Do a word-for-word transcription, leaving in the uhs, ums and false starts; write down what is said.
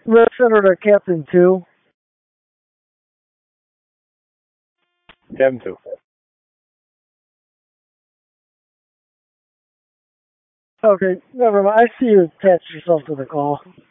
Red Center to Captain two. Captain two. Okay, never mind. I see you attach yourself to the call.